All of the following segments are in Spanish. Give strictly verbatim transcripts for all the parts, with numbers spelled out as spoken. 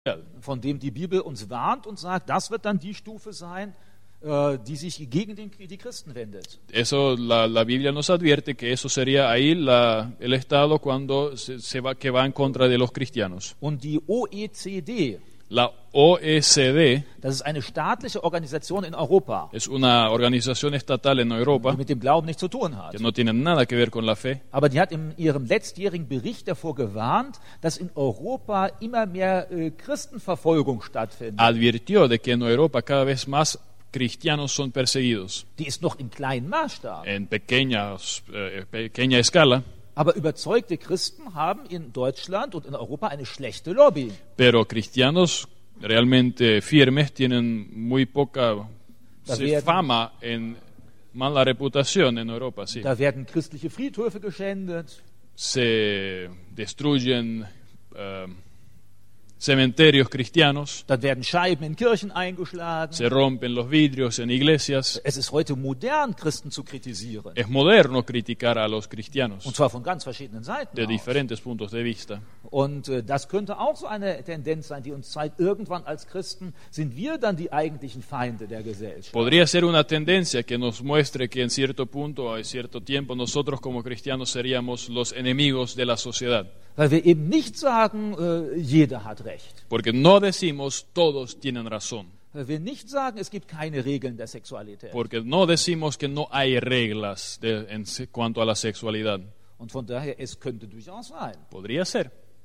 von dem die Bibel uns warnt und sagt, das wird dann die Stufe sein, äh, die sich gegen den, die Christen wendet. Eso, la, la Biblia nos advierte que eso sería ahí la, el estado cuando se, se va, que va en contra de los cristianos. Und die O E C D, La O E C D, das ist eine staatliche Organisation in Europa, es una organización estatal en Europa die mit dem Glauben nichts zu tun hat. que no tiene nada que ver con la fe, Aber die hat in ihrem letztjährigen Bericht davor gewarnt, dass in Europa immer mehr äh, Christenverfolgung stattfindet. advirtió de que en Europa cada vez más cristianos son perseguidos Die ist noch im kleinen Maßstab. en pequeñas, eh, pequeña escala, Aber überzeugte Christen haben in Deutschland und in Europa eine schlechte Lobby. pero cristianos realmente firmes tienen muy poca Da se- werden- fama en mala reputación en Europa, sí. Da werden christliche Friedhöfe geschändet. Se destruyen eh, cementerios cristianos, Dann werden Scheiben in Kirchen eingeschlagen. se rompen los vidrios en iglesias. Es ist heute modern, Christen zu kritisieren. Es moderno criticar a los cristianos Und zwar von ganz verschiedenen Seiten de aus. diferentes puntos de vista. Und äh, das könnte auch so eine Tendenz sein, die uns zeigt, irgendwann als Christen sind wir dann die eigentlichen Feinde der Gesellschaft. Podría ser una tendencia que nos muestre que en cierto punto o en cierto tiempo nosotros como cristianos seríamos los enemigos de la sociedad. Weil wir eben nicht sagen, äh, jeder hat Recht. Porque no decimos todos tienen razón. Weil wir nicht sagen, es gibt keine Regeln der Sexualität. Porque no decimos que no hay reglas de- en se- cuanto a la sexualidad. Und von daher, es könnte durchaus sein. Podría ser.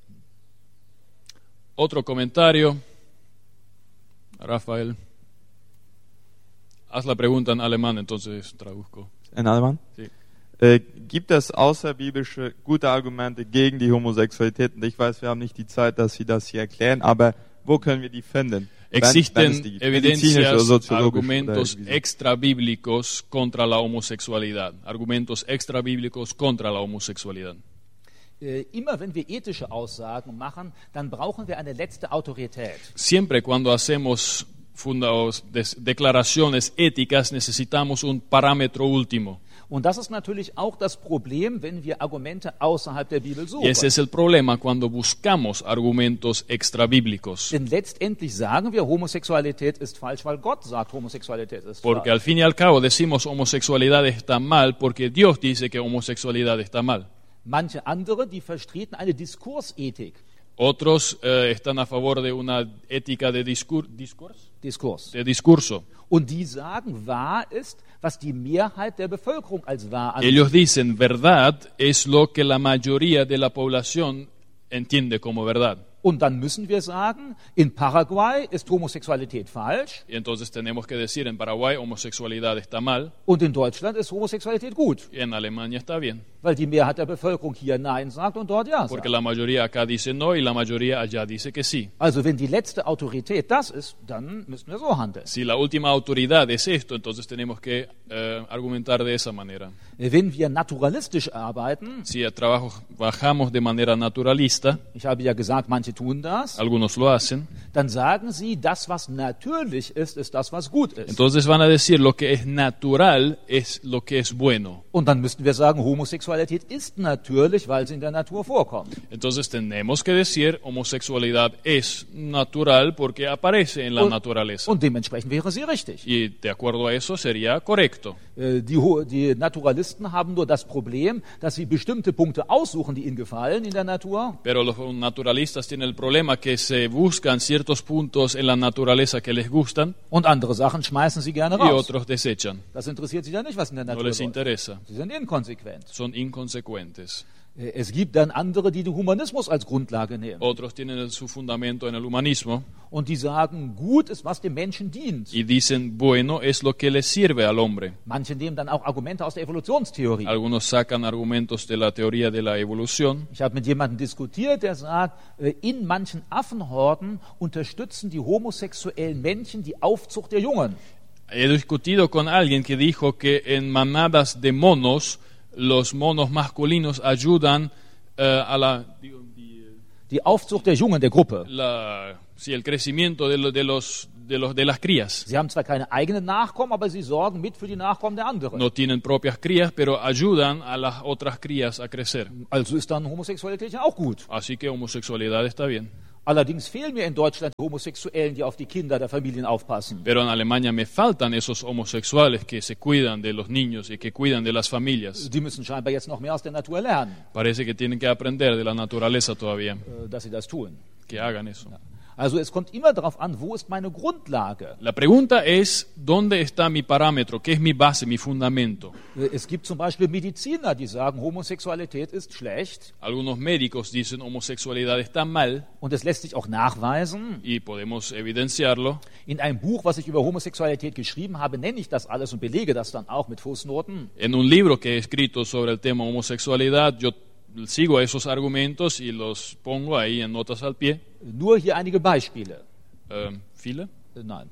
Otro comentario. Rafael. Haz la pregunta en alemán, entonces traduzco. In Allmann? Sí. Äh, gibt es außerbiblische gute Argumente gegen die Homosexualität? Und ich weiß, wir haben nicht die Zeit, dass Sie das hier erklären, aber wo können wir die finden? Wenn- wenn es Existen die gibt. Medizinisch oder evidencias, soziologisch argumentos oder wie so. extrabíblicos contra la homosexualidad. Argumentos extrabíblicos contra la homosexualidad. Äh, immer wenn wir ethische Aussagen machen, dann brauchen wir eine letzte Autorität. Siempre cuando hacemos fundados, des- declaraciones éticas necesitamos un parámetro último. Und das ist natürlich auch das Problem, wenn wir Argumente außerhalb der Bibel Y suchen. ese es el problema cuando buscamos argumentos extrabíblicos. Denn letztendlich sagen wir, Homosexualität ist falsch, weil Gott sagt, Homosexualität ist Porque al falsch. fin y al cabo decimos homosexualidad está mal porque Dios dice que homosexualidad está mal. Manche andere, die vertreten eine Diskursethik. Otros eh, están a favor de una ética de, discur discurs- Diskurs. de discurso. Und die sagen, wahr ist, was die Mehrheit der Bevölkerung als wahr ansieht. Ellos dicen verdad es lo que la mayoría de la población entiende como verdad. Und dann müssen wir sagen, in Paraguay ist Homosexualität falsch Y entonces tenemos que decir en Paraguay homosexualidad está mal und in Deutschland ist Homosexualität gut, y en Alemania está bien. weil die Mehrheit der Bevölkerung hier Nein sagt und dort Ja Porque sagt. la mayoría acá dice no y la mayoría allá dice que sí. Also wenn die letzte Autorität das ist, dann müssen wir so handeln. Si la última autoridad es esto, entonces tenemos que eh, argumentar de esa manera. Wenn wir naturalistisch arbeiten, Si a trabajo bajamos de manera naturalista, ich habe ja gesagt, manche tun das, algunos lo hacen, dann sagen sie, das, was natürlich ist, ist das, was gut ist. entonces van a decir lo que es natural es lo que es bueno. Und dann müssten wir sagen, Homosexualität ist natürlich, weil sie in der Natur vorkommt. Entonces tenemos que decir homosexualidad es natural porque aparece en la Und- naturaleza. Und dementsprechend wäre sie richtig. Y de acuerdo a eso sería correcto. Äh, Die, Ho- die Naturalisten haben nur das Problem, dass sie bestimmte Punkte aussuchen, die ihnen gefallen in der Natur. Pero los naturalistas tienen el problema que se buscan ciertos puntos en la naturaleza que les gustan Und andere Sachen schmeißen sie gerne y raus. otros desechan. Das interessiert sie dann nicht, was in der No Natur les läuft. interesa. Sie sind inkonsequent. Son inconsecuentes. Äh, Es gibt dann andere, die den Humanismus als Grundlage nehmen. Otros tienen su fundamento en el humanismo Und die sagen, gut ist, was dem Menschen dient. y dicen bueno es lo que le sirve al hombre. Manche nehmen dann auch Argumente aus der Evolutionstheorie. Algunos sacan argumentos de la teoría de la evolución. Ich habe mit jemandem diskutiert, der sagt, äh, in manchen Affenhorden unterstützen die homosexuellen Männchen die Aufzucht der Jungen. He discutido con alguien que dijo que en manadas de monos los monos masculinos ayudan eh, a la, digo, die- Die Aufzucht der Jungen, der Gruppe. la- sí, el crecimiento de, lo- de los, de, los, de las crías. Sie haben zwar keine eigenen Nachkommen, aber sie sorgen mit für die Nachkommen der anderen. No tienen propias crías, pero ayudan a las otras crías a crecer. Also ist dann Homosexualität ja auch gut. Así que homosexualidad está bien. Allerdings fehlen mir in Deutschland die Homosexuellen, die auf die Kinder der Familien aufpassen. Pero en Alemania me faltan esos homosexuales que se cuidan de los niños y que cuidan de las familias. Die müssen scheinbar jetzt noch mehr aus der Natur lernen, Parece que tienen que aprender de la naturaleza todavía, äh, dass sie das tun. que hagan eso. Also es kommt immer darauf an, wo ist meine Grundlage? La pregunta es, ¿dónde está mi parámetro? ¿Qué es mi base, mi fundamento? Äh, Es gibt zum Beispiel Mediziner, die sagen, Homosexualität ist schlecht Algunos médicos dicen homosexualidad está mal und es lässt sich auch nachweisen. y podemos evidenciarlo. In einem Buch, was ich über Homosexualität geschrieben habe, nenne ich das alles und belege das dann auch mit Fußnoten. En un libro que he escrito sobre el tema homosexualidad, yo sigo esos argumentos y los pongo ahí en notas al pie. Nur hier einige Beispiele. Eh, ¿Viele? Äh, Nein,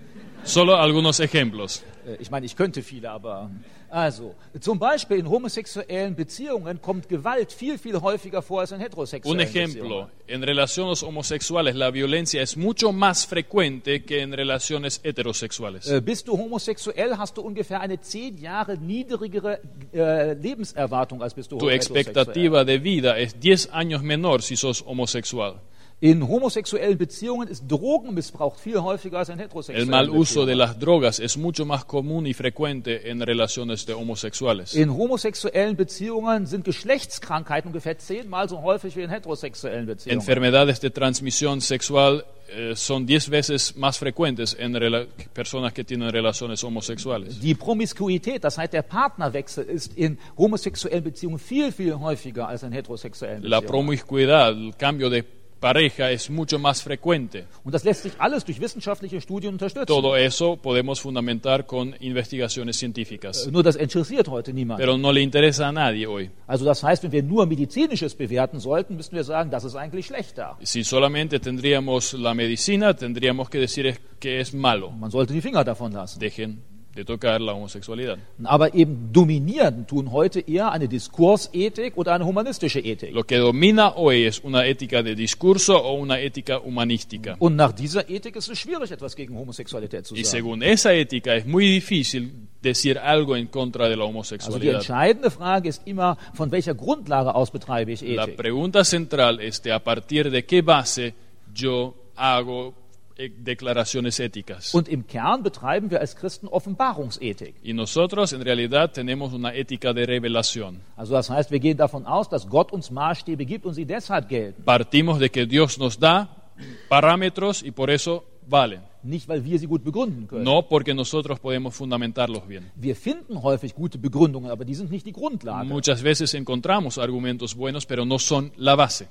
Solo algunos ejemplos. Äh, ich meine, ich könnte viele, aber also zum Beispiel in homosexuellen Beziehungen kommt Gewalt viel, viel häufiger vor als in Un heterosexuellen ejemplo, Beziehungen. en relaciones homosexuales la violencia es mucho más frecuente que en relaciones heterosexuales. Äh, Bist du homosexuell, hast du ungefähr eine zehn Jahre niedrigere äh, Lebenserwartung als bist du Tu heterosexuell. expectativa de vida es diez años menor si sos homosexual. In homosexuellen Beziehungen ist Drogenmissbrauch viel häufiger als in El heterosexuellen mal uso de Beziehungen. las drogas es mucho más común y frecuente en relaciones de homosexuales. In homosexuellen Beziehungen sind Geschlechtskrankheiten ungefähr zehnmal so häufig wie in heterosexuellen Beziehungen. Enfermedades de transmisión sexual eh, son diez veces más frecuentes en rela- personas que tienen relaciones homosexuales. Die Promiskuität, das heißt der Partnerwechsel, ist in homosexuellen Beziehungen viel, viel häufiger als in heterosexuellen La Beziehungen. promiscuidad, el cambio de pareja es mucho más frecuente. Und das lässt sich alles durch wissenschaftliche Studien unterstützen. Todo eso podemos fundamentar con investigaciones científicas. Nur das interessiert heute niemand. Pero no le interesa a nadie hoy. Also das heißt, wenn wir nur Medizinisches bewerten sollten, müssten wir sagen, das ist eigentlich schlechter. Si solamente tendríamos la medicina, tendríamos que decir es- que es malo. Man sollte die Finger davon lassen. Dejen de tocar la homosexualidad. Aber eben dominieren tun heute eher eine Diskursethik oder eine humanistische Ethik. Lo que domina hoy es una ética de discurso o una ética humanística. Und nach dieser Ethik ist es schwierig, etwas gegen Homosexualität zu Y sagen. según esa ética es muy difícil decir algo en contra de la Also die homosexualidad. entscheidende Frage ist immer, von welcher Grundlage aus betreibe ich La Ethik? pregunta central es de a partir de qué base yo hago eh, declaraciones éticas. Und im Kern betreiben wir als Christen Offenbarungsethik. Y nosotros en realidad tenemos una ética de revelación. Also das heißt, wir gehen davon aus, dass Gott uns Maßstäbe gibt und sie deshalb gelten. Partimos de que Dios nos da parámetros y por eso valen. Nicht, weil wir sie gut begründen können. No porque nosotros podemos fundamentarlos bien. Wir finden häufig gute Begründungen, aber die sind nicht die Grundlage. Muchas veces encontramos argumentos buenos, pero no son la base.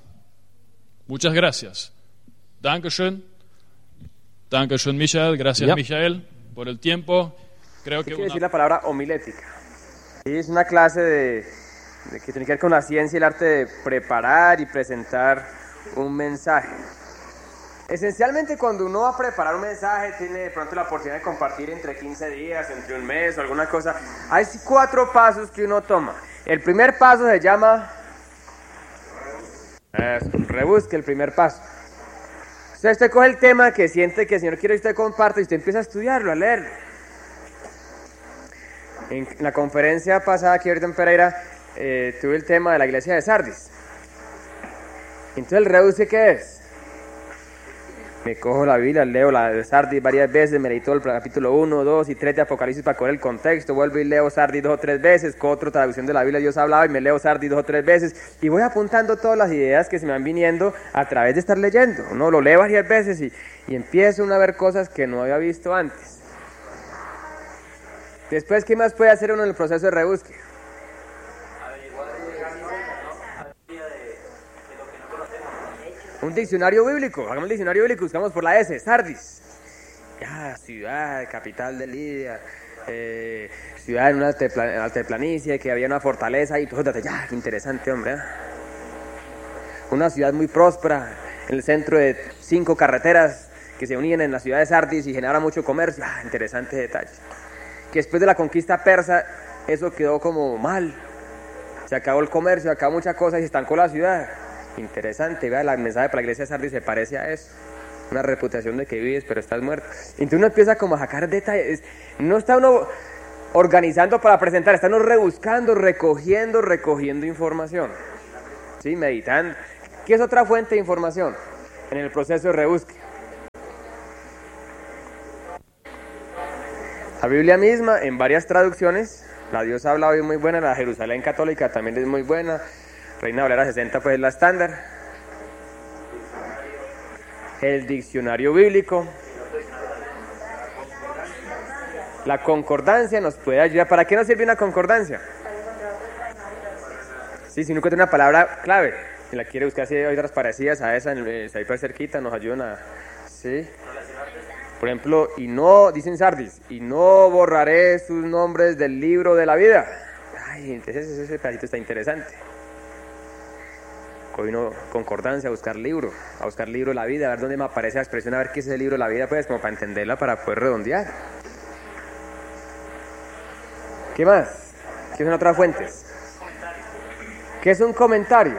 Muchas gracias. Dankeschön. Dankeschön, Michael. Gracias, Ja. Michael, por el tiempo. Creo ¿Qué que quiere una- decir la palabra homilética? Es una clase de, de que tiene que ver con la ciencia y el arte de preparar y presentar un mensaje. Esencialmente, cuando uno va a preparar un mensaje, tiene de pronto la oportunidad de compartir entre quince días, entre un mes o alguna cosa. Hay cuatro pasos que uno toma. El primer paso se llama... Eso, rebusque el primer paso. O sea, usted coge el tema que siente que el Señor quiere que usted comparte y usted empieza a estudiarlo, a leerlo. En la conferencia pasada aquí ahorita en Pereira eh, tuve el tema de la iglesia de Sardis. Entonces el rebusque, ¿qué es? Me cojo la Biblia, leo la de Sardis varias veces, me leí todo el capítulo uno, dos y tres de Apocalipsis para coger el contexto, vuelvo y leo Sardis dos o tres veces, con otra traducción de la Biblia Dios hablaba y me leo Sardis dos o tres veces y voy apuntando todas las ideas que se me van viniendo a través de estar leyendo. Uno lo lee varias veces y, y empiezo uno a ver cosas que no había visto antes. Después, ¿qué más puede hacer uno en el proceso de rebusque? Un diccionario bíblico, hagamos el diccionario bíblico, buscamos por la S, Sardis. Ya, ciudad, capital de Lidia, eh, ciudad en una altepla- altiplanicie, que había una fortaleza y todo, ya, qué interesante, hombre. ¿eh? Una ciudad muy próspera, en el centro de cinco carreteras que se unían en la ciudad de Sardis y generaba mucho comercio, ah, interesante detalle. Que después de la conquista persa, eso quedó como mal. Se acabó el comercio, acabó muchas cosas y se estancó la ciudad. Interesante, vea, el mensaje para la iglesia de Sardis se parece a eso. Una reputación de que vives, pero estás muerto. Entonces uno empieza como a sacar detalles. No está uno organizando para presentar, está uno rebuscando, recogiendo, recogiendo información. Sí, meditando. ¿Qué es otra fuente de información? en el proceso de rebusque. La Biblia misma, en varias traducciones, la Dios habla hoy muy buena, la Jerusalén Católica también es muy buena, Reina Valera sesenta pues es la estándar. El diccionario bíblico. La concordancia nos puede ayudar. ¿Para qué nos sirve una concordancia? Sí, si uno encuentra una palabra clave y la quiere buscar, si hay otras parecidas a esa, está ahí por cerquita, nos ayudan a... ¿sí? Por ejemplo, y no, dicen Sardis, y no borraré sus nombres del libro de la vida. Ay, entonces ese pedacito está interesante. Hoy no, concordancia, a buscar libro, a buscar libro de la vida, a ver dónde me aparece la expresión, a ver qué es el libro de la vida, pues como para entenderla, para poder redondear. ¿Qué más? ¿Qué son otras fuentes? ¿Qué es un comentario?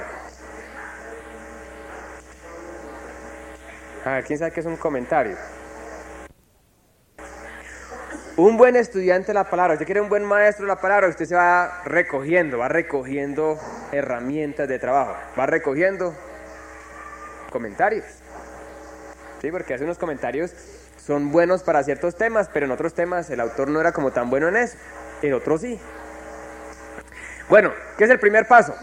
A ver, ¿quién sabe qué es un comentario? Un buen estudiante de la palabra, usted quiere un buen maestro de la palabra, usted se va recogiendo, va recogiendo herramientas de trabajo, va recogiendo comentarios. Sí, porque hace unos comentarios son buenos para ciertos temas, pero en otros temas el autor no era como tan bueno en eso, en otros sí. Bueno, ¿qué es el primer paso?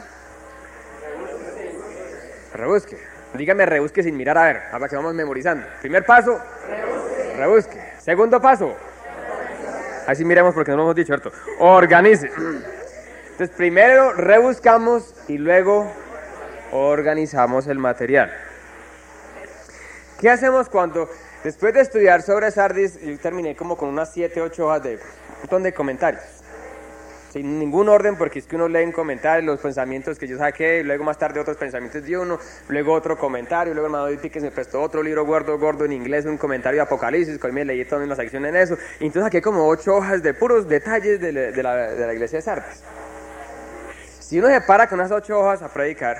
Rebusque. Dígame rebusque sin mirar, a ver, ahora que vamos memorizando. Primer paso, rebusque. rebusque. Segundo paso. Así miremos porque no lo hemos dicho, ¿cierto? Organice. Entonces, primero rebuscamos y luego organizamos el material. ¿Qué hacemos cuando, después de estudiar sobre Sardis, yo terminé como con unas siete, ocho hojas de un montón de comentarios? Sin ningún orden, porque es que uno lee en comentarios los pensamientos que yo saqué, y luego más tarde otros pensamientos de uno, luego otro comentario, luego el hermano Piquez me prestó otro libro gordo, gordo en inglés, un comentario de Apocalipsis, que hoy me leí toda la sección en eso, y entonces saqué como ocho hojas de puros detalles de, la, de, la, de la iglesia de Sardis. Si uno se para con esas ocho hojas a predicar,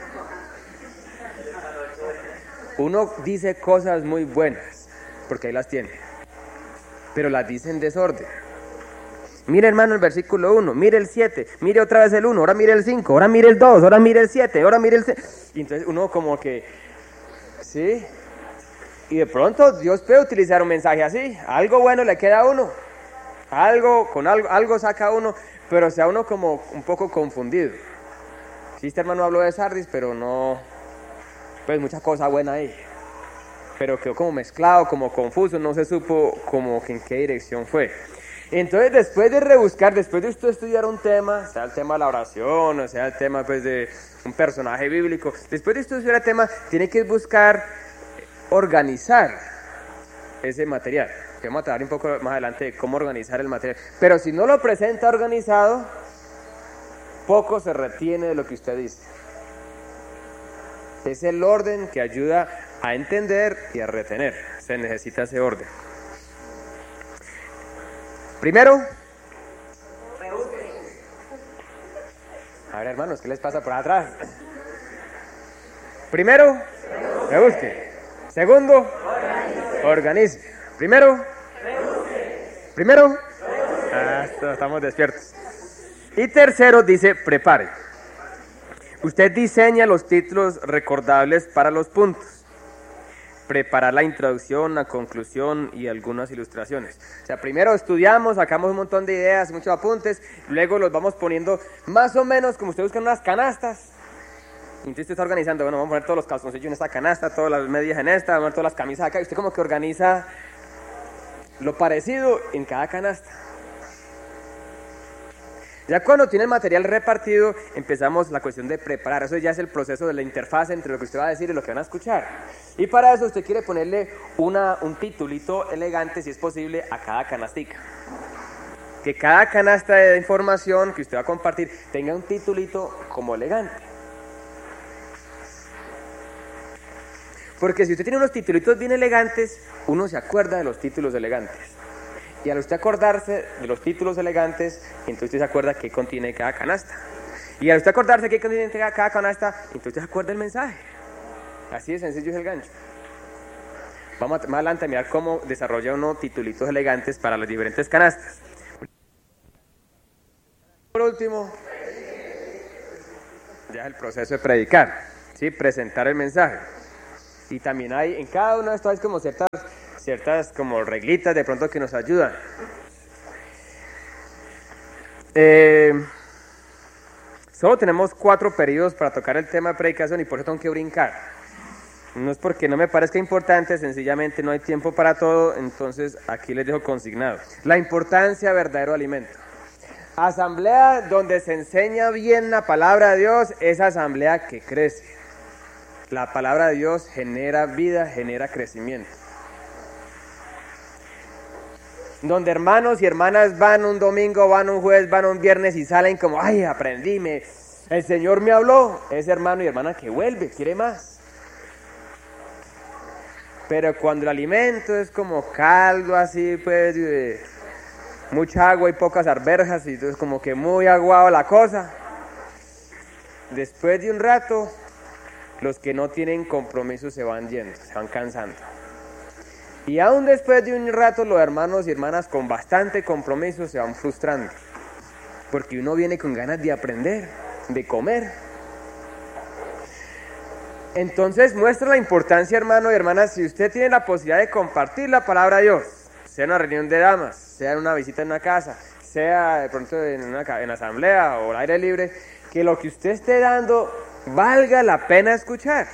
uno dice cosas muy buenas, porque ahí las tiene, pero las dice en desorden. Mire, hermano, el versículo uno, mire el siete, mire otra vez el uno, ahora mire el cinco, ahora mire el dos, ahora mire el siete, ahora mire el seis. Y entonces uno como que, ¿sí? Y de pronto Dios puede utilizar un mensaje así, algo bueno le queda a uno, algo, con algo, algo saca a uno, pero sea uno como un poco confundido. Sí, este hermano habló de Sardis, pero no, pues mucha cosa buena ahí. Pero quedó como mezclado, como confuso, no se supo como que en qué dirección fue. Entonces, después de rebuscar, después de usted estudiar un tema, sea el tema de la oración, o sea el tema pues, de un personaje bíblico, después de estudiar el tema, tiene que buscar organizar ese material. Vamos a hablar un poco más adelante de cómo organizar el material. Pero si no lo presenta organizado, poco se retiene de lo que usted dice. Es el orden que ayuda a entender y a retener. Se necesita ese orden. Primero, a ver, hermanos, ¿qué les pasa por atrás? Primero, rebusque. Segundo, organice. Primero, primero, ah, estamos despiertos. Y tercero, dice, prepare. Usted diseña los títulos recordables para los puntos. Preparar la introducción, la conclusión y algunas ilustraciones. O sea, primero estudiamos, sacamos un montón de ideas, muchos apuntes, luego los vamos poniendo más o menos como usted busca en unas canastas. Y entonces usted está organizando, bueno, vamos a poner todos los calzoncillos en esta canasta, todas las medias en esta, vamos a poner todas las camisas acá, y usted como que organiza lo parecido en cada canasta. Ya cuando tiene el material repartido, empezamos la cuestión de preparar. Eso ya es el proceso de la interfaz entre lo que usted va a decir y lo que van a escuchar. Y para eso usted quiere ponerle una, un titulito elegante, si es posible, a cada canastica. Que cada canasta de información que usted va a compartir tenga un titulito como elegante. Porque si usted tiene unos titulitos bien elegantes, uno se acuerda de los títulos elegantes. Y al usted acordarse de los títulos elegantes, entonces usted se acuerda qué contiene cada canasta. Y al usted acordarse qué contiene cada canasta, entonces usted se acuerda del mensaje. Así de sencillo es el gancho. Vamos a, más adelante a mirar cómo desarrolla uno titulitos elegantes para las diferentes canastas. Por último, ya es el proceso de predicar, ¿sí? Presentar el mensaje. Y también hay, en cada uno de estos hay como ciertas, ciertas como reglitas de pronto que nos ayudan. Eh, solo tenemos cuatro periodos para tocar el tema de predicación y por eso tengo que brincar. No es porque no me parezca importante, sencillamente no hay tiempo para todo, entonces aquí les dejo consignado. La importancia de verdadero alimento. Asamblea donde se enseña bien la palabra de Dios es asamblea que crece. La palabra de Dios genera vida, genera crecimiento. Donde hermanos y hermanas van un domingo, van un jueves, van un viernes y salen como, ay, aprendí, me, el Señor me habló. Es hermano y hermana que vuelve, quiere más. Pero cuando el alimento es como caldo así, pues, de mucha agua y pocas arvejas, y entonces como que muy aguado la cosa, después de un rato, los que no tienen compromiso se van yendo, se van cansando. Y aún después de un rato, los hermanos y hermanas con bastante compromiso se van frustrando, porque uno viene con ganas de aprender, de comer. Entonces muestra la importancia, hermano y hermana, si usted tiene la posibilidad de compartir la palabra de Dios, sea en una reunión de damas, sea en una visita en una casa, sea de pronto en una en asamblea o al aire libre, que lo que usted esté dando valga la pena escuchar.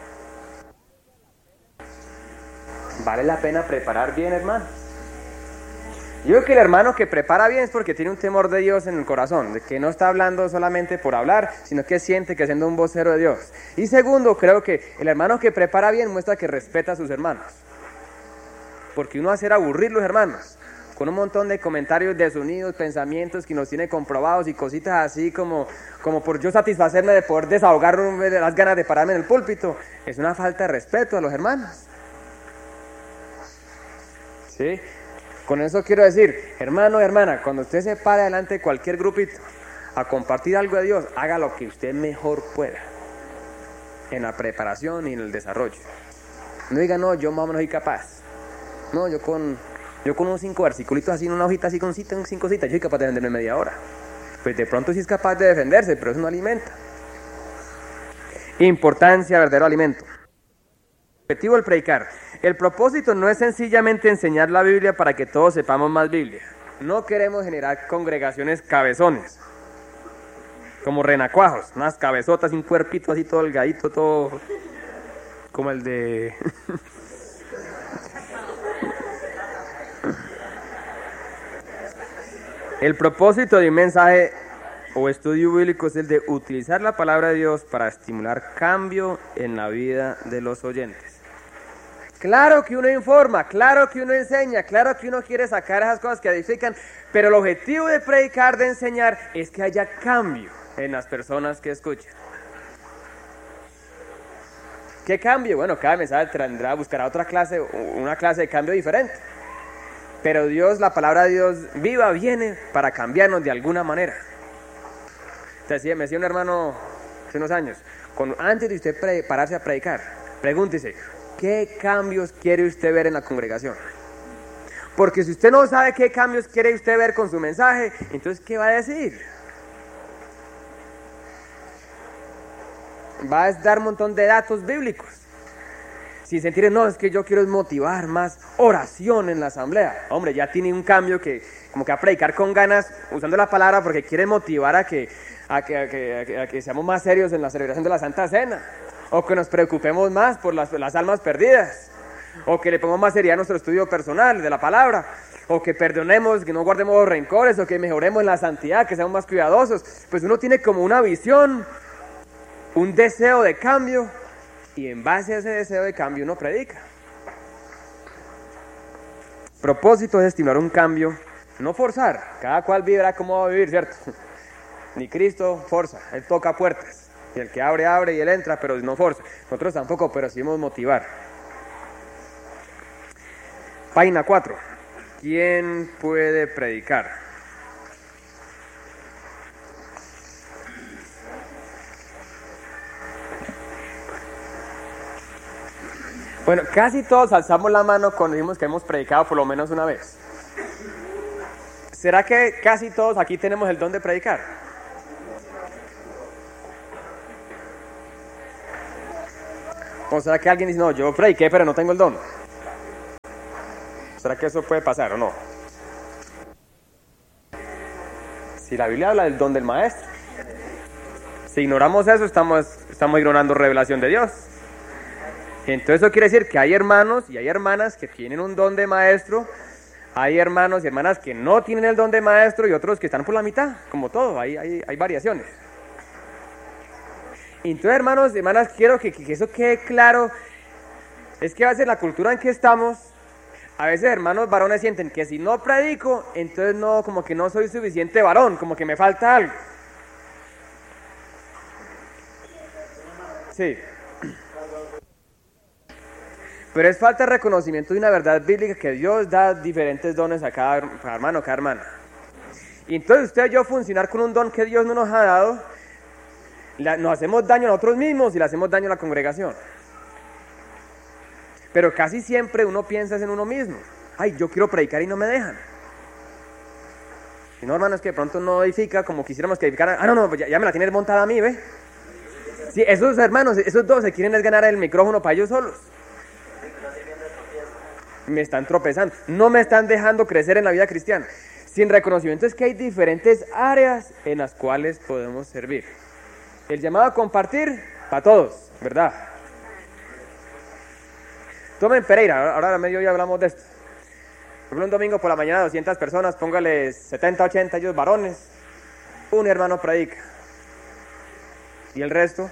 Vale la pena preparar bien, hermano. Yo creo que el hermano que prepara bien es porque tiene un temor de Dios en el corazón, de que no está hablando solamente por hablar, sino que siente que siendo un vocero de Dios. Y segundo, creo que el hermano que prepara bien muestra que respeta a sus hermanos. Porque uno hacer aburrir los hermanos, con un montón de comentarios desunidos, pensamientos que nos tiene comprobados y cositas así como, como por yo satisfacerme de poder desahogar las ganas de pararme en el púlpito, es una falta de respeto a los hermanos. ¿Sí? Con eso quiero decir, hermano y hermana, cuando usted se pare delante de cualquier grupito a compartir algo de Dios, haga lo que usted mejor pueda en la preparación y en el desarrollo. No diga, no, yo más o menos soy capaz. No, yo con, yo con unos cinco versículos así, en una hojita así con cita, cinco citas, yo soy capaz de defenderme media hora. Pues de pronto sí es capaz de defenderse, pero eso no alimenta. Importancia, verdadero alimento. Objetivo del predicar. El propósito no es sencillamente enseñar la Biblia para que todos sepamos más Biblia. No queremos generar congregaciones cabezones, como renacuajos, unas cabezotas y un cuerpito así todo delgadito, todo como el de... El propósito de un mensaje o estudio bíblico es el de utilizar la palabra de Dios para estimular cambio en la vida de los oyentes. Claro que uno informa, claro que uno enseña, claro que uno quiere sacar esas cosas que edifican, pero el objetivo de predicar, de enseñar, es que haya cambio en las personas que escuchan. ¿Qué cambio? Bueno, cada mensaje tendrá, buscará otra clase, una clase de cambio diferente. Pero Dios, la palabra de Dios viva, viene para cambiarnos de alguna manera. Entonces, me decía un hermano hace unos años, con, antes de usted pre, pararse a predicar, pregúntese, ¿qué cambios quiere usted ver en la congregación? Porque si usted no sabe qué cambios quiere usted ver con su mensaje, entonces, ¿qué va a decir? Va a dar un montón de datos bíblicos. Si sentir, no, es que yo quiero motivar más oración en la asamblea. Hombre, ya tiene un cambio que, como que a predicar con ganas, usando la palabra, porque quiere motivar a que, a que, a que, a que, a que seamos más serios en la celebración de la Santa Cena. O que nos preocupemos más por las, las almas perdidas. O que le pongamos más seriedad a nuestro estudio personal de la palabra. O que perdonemos, que no guardemos los rencores, o que mejoremos en la santidad, que seamos más cuidadosos. Pues uno tiene como una visión, un deseo de cambio, y en base a ese deseo de cambio uno predica. Propósito es estimular un cambio, no forzar. Cada cual vivirá cómo va a vivir, ¿cierto? Ni Cristo forza, Él toca puertas. Y el que abre, abre y Él entra, pero no forza. Nosotros tampoco, pero sí debemos motivar. Página cuatro. ¿Quién puede predicar? Bueno, casi todos alzamos la mano cuando dijimos que hemos predicado por lo menos una vez. ¿Será que casi todos aquí tenemos el don de predicar? ¿O será que alguien dice, no, yo prediqué, pero no tengo el don? ¿Será que eso puede pasar o no? Si la Biblia habla del don del maestro, si ignoramos eso, estamos, estamos ignorando revelación de Dios. Entonces eso quiere decir que hay hermanos y hay hermanas que tienen un don de maestro, hay hermanos y hermanas que no tienen el don de maestro y otros que están por la mitad, como todo, hay, hay, hay variaciones. Entonces, hermanos y hermanas, quiero que, que eso quede claro, es que a veces la cultura en que estamos, a veces hermanos varones sienten que si no predico, entonces no, como que no soy suficiente varón, como que me falta algo. Sí. Pero es falta de reconocimiento de una verdad bíblica que Dios da diferentes dones a cada, cada hermano, cada hermana. Y entonces usted y yo funcionar con un don que Dios no nos ha dado, la, nos hacemos daño a nosotros mismos y le hacemos daño a la congregación. Pero casi siempre uno piensa en uno mismo. Ay, yo quiero predicar y no me dejan. Y no, hermano, es que de pronto no edifica como quisiéramos que edificara. Ah, no, no, ya, ya me la tienes montada a mí, ¿ve? Sí, esos hermanos, esos dos se quieren es ganar el micrófono para ellos solos. Me están tropezando, no me están dejando crecer en la vida cristiana. Sin reconocimiento es que hay diferentes áreas en las cuales podemos servir. El llamado a compartir para todos, ¿verdad? Tomen Pereira, ahora a mediodía hablamos de esto. Por ejemplo, un domingo por la mañana, doscientas personas, póngale setenta, ochenta ellos varones, un hermano predica. ¿Y el resto?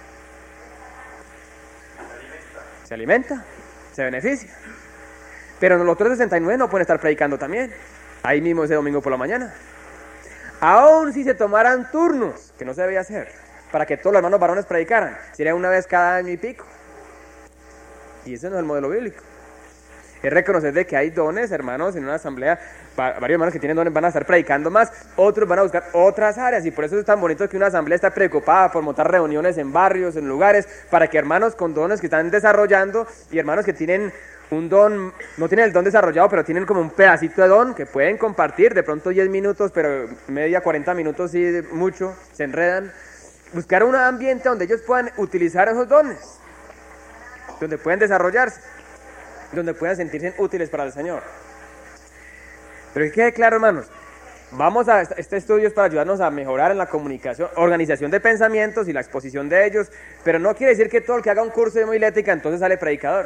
Se alimenta, se beneficia. Pero los otros sesenta y nueve no pueden estar predicando también, ahí mismo ese domingo por la mañana. Aún si se tomaran turnos, que no se debía hacer, para que todos los hermanos varones predicaran, sería una vez cada año y pico. Y ese no es el modelo bíblico. Es reconocer de que hay dones, hermanos, en una asamblea, varios hermanos que tienen dones van a estar predicando más, otros van a buscar otras áreas, y por eso es tan bonito que una asamblea está preocupada por montar reuniones en barrios, en lugares, para que hermanos con dones que están desarrollando, y hermanos que tienen un don, no tienen el don desarrollado, pero tienen como un pedacito de don que pueden compartir, de pronto diez minutos, pero media, cuarenta minutos sí, mucho, se enredan. Buscar un ambiente donde ellos puedan utilizar esos dones, donde pueden desarrollarse, donde puedan sentirse útiles para el Señor. Pero que quede claro, hermanos, vamos a, este estudio es para ayudarnos a mejorar en la comunicación, organización de pensamientos y la exposición de ellos, pero no quiere decir que todo el que haga un curso de homilética entonces sale predicador.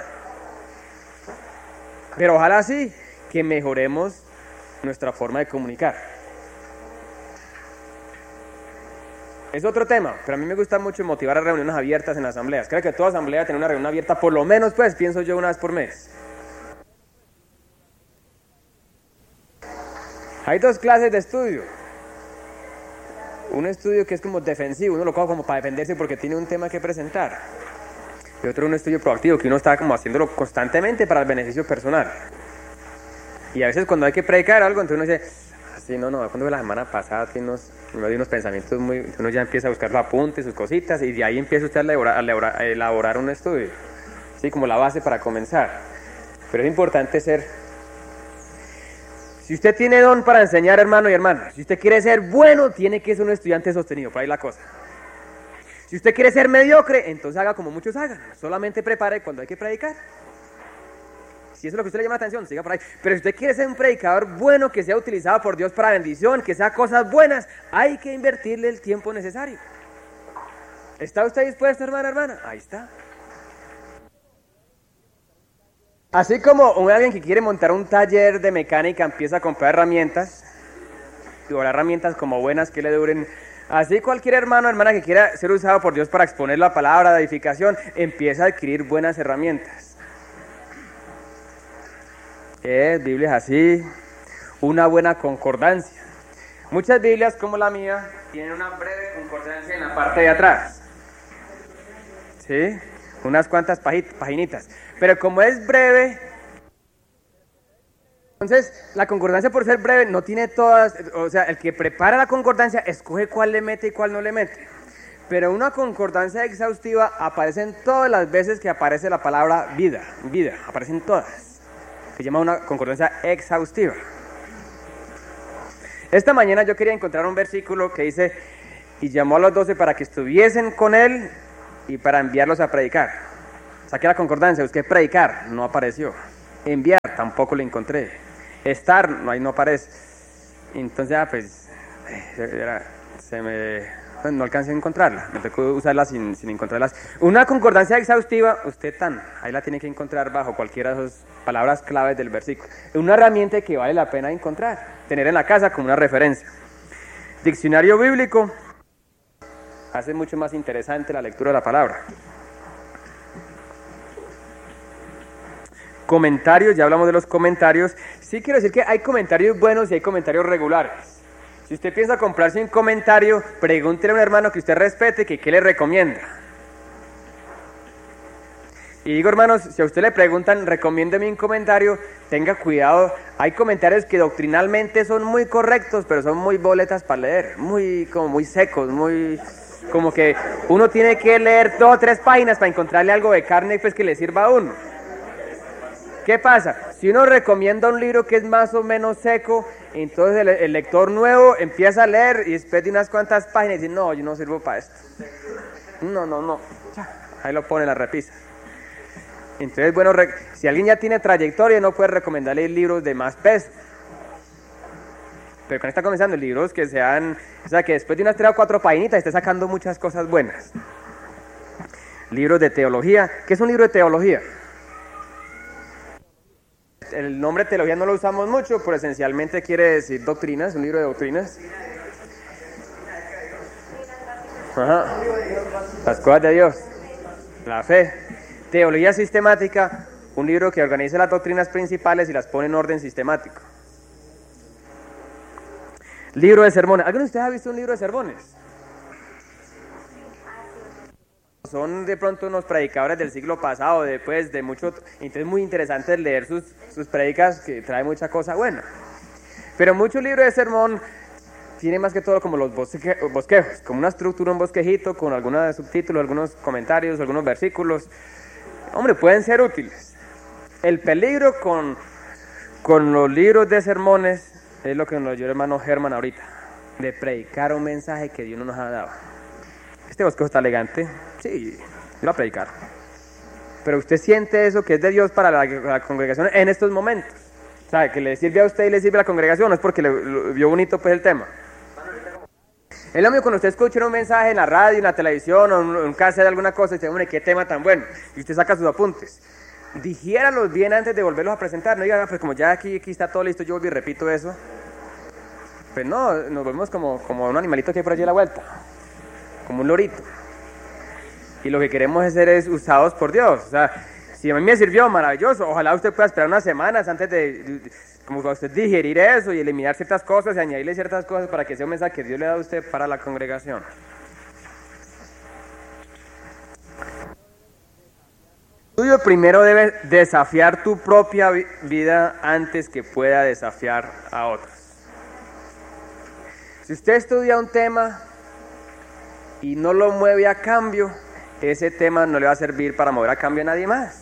Pero ojalá sí que mejoremos nuestra forma de comunicar. Es otro tema, pero a mí me gusta mucho motivar a reuniones abiertas en las asambleas. Creo que toda asamblea tiene una reunión abierta, por lo menos, pues, pienso yo, una vez por mes. Hay dos clases de estudio. Un estudio que es como defensivo, uno lo coge como para defenderse porque tiene un tema que presentar. Y otro un estudio proactivo, que uno está como haciéndolo constantemente para el beneficio personal. Y a veces cuando hay que predicar algo, entonces uno dice, así, no, no, cuando fue la semana pasada, tiene unos, uno de unos pensamientos muy, uno ya empieza a buscar los apuntes, sus cositas, y de ahí empieza usted a elaborar, a elaborar, a elaborar un estudio, ¿sí? Como la base para comenzar. Pero es importante ser, si usted tiene don para enseñar, hermano y hermana, si usted quiere ser bueno, tiene que ser un estudiante sostenido, por ahí la cosa. Si usted quiere ser mediocre, entonces haga como muchos hagan, solamente prepare cuando hay que predicar. Si eso es lo que a usted le llama la atención, siga por ahí. Pero si usted quiere ser un predicador bueno, que sea utilizado por Dios para bendición, que sea cosas buenas, hay que invertirle el tiempo necesario. ¿Está usted dispuesto, hermana, hermana? Ahí está. Así como un, alguien que quiere montar un taller de mecánica empieza a comprar herramientas, y ahora herramientas como buenas que le duren. Así cualquier hermano o hermana que quiera ser usado por Dios para exponer la palabra de edificación, empieza a adquirir buenas herramientas. Es Biblias así, una buena concordancia. Muchas Biblias como la mía tienen una breve concordancia en la parte de atrás. ¿Sí? Unas cuantas paginitas. Pero como es breve, entonces la concordancia por ser breve no tiene todas, o sea, el que prepara la concordancia escoge cuál le mete y cuál no le mete. Pero una concordancia exhaustiva aparecen todas las veces que aparece la palabra vida, vida, aparecen todas. Se llama una concordancia exhaustiva. Esta mañana yo quería encontrar un versículo que dice, y llamó a los doce para que estuviesen con él y para enviarlos a predicar. Saqué la concordancia, busqué predicar, no apareció. Enviar, tampoco lo encontré. Estar, no, ahí no aparece. Entonces, ya, pues, era, se me... no alcancé a encontrarla, me tocó usarla sin, sin encontrarlas. Una concordancia exhaustiva, usted tan, ahí la tiene que encontrar bajo cualquiera de esas palabras claves del versículo. Es una herramienta que vale la pena encontrar, tener en la casa como una referencia. Diccionario bíblico hace mucho más interesante la lectura de la palabra. Comentarios, ya hablamos de los comentarios. Sí quiero decir que hay comentarios buenos y hay comentarios regulares. Si usted piensa comprarse un comentario, pregúntele a un hermano que usted respete que qué le recomienda. Y digo, hermanos, si a usted le preguntan, recomiéndeme un comentario, tenga cuidado. Hay comentarios que doctrinalmente son muy correctos, pero son muy boletas para leer, muy como muy secos, muy como que uno tiene que leer dos o tres páginas para encontrarle algo de carne pues que le sirva a uno. ¿Qué pasa? Si uno recomienda un libro que es más o menos seco, entonces el, el lector nuevo empieza a leer y después de unas cuantas páginas dice, no, yo no sirvo para esto. No, no, no. Ahí lo pone en la repisa. Entonces, bueno, si alguien ya tiene trayectoria, no puede recomendarle libros de más peso. Pero cuando está comenzando, libros que sean, o sea, que después de unas tres o cuatro páginas esté sacando muchas cosas buenas. Libros de teología. ¿Qué es un libro de teología? El nombre teología no lo usamos mucho, pero esencialmente quiere decir doctrinas, un libro de doctrinas. Ajá. Las cosas de Dios, la fe. Teología sistemática, un libro que organiza las doctrinas principales y las pone en orden sistemático. Libro de sermones. ¿Alguno de ustedes ha visto un libro de sermones? Son de pronto unos predicadores del siglo pasado, después de mucho, entonces es muy interesante leer sus, sus predicas que trae mucha cosa buena. Pero muchos libros de sermón tienen más que todo como los bosque, bosquejos, como una estructura, un bosquejito con algunos subtítulos, algunos comentarios, algunos versículos. Hombre, pueden ser útiles. El peligro con, con los libros de sermones es lo que nos dio el hermano Germán ahorita, de predicar un mensaje que Dios no nos ha dado. Este bosquejo está elegante, sí, yo voy a predicar. Pero usted siente eso que es de Dios para la, la congregación en estos momentos. O sea, que le sirve a usted y le sirve a la congregación, no es porque le, le vio bonito pues el tema. Es lo mismo cuando usted escucha un mensaje en la radio, en la televisión, o en un cassette de alguna cosa, y dice, hombre, qué tema tan bueno, y usted saca sus apuntes. Digiéralos bien antes de volverlos a presentar, no diga, pues como ya aquí, aquí está todo listo, yo vuelvo y repito eso. Pues no, nos volvemos como, como un animalito que hay por allí a la vuelta, como un lorito. Y lo que queremos hacer es usados por Dios. O sea, si a mí me sirvió, maravilloso, ojalá usted pueda esperar unas semanas antes de, de como para usted digerir eso y eliminar ciertas cosas y añadirle ciertas cosas para que sea un mensaje que Dios le da a usted para la congregación. El estudio primero debe desafiar tu propia vida antes que pueda desafiar a otros. Si usted estudia un tema y no lo mueve a cambio, ese tema no le va a servir para mover a cambio a nadie más.